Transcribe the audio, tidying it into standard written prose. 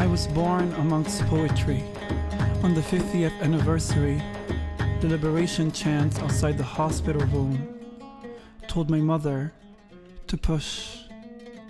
I was born amongst poetry. On the 50th anniversary, the liberation chants outside the hospital room told my mother to push.